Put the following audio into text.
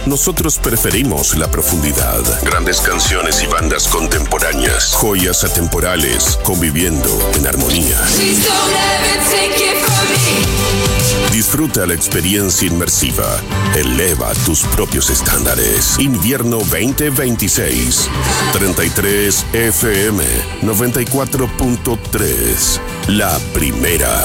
Nosotros preferimos la profundidad. Grandes canciones y bandas contemporáneas. Joyas atemporales, conviviendo en armonía. Disfruta la experiencia inmersiva. Eleva tus propios estándares. Invierno 2026. 33 FM 94.3. La primera.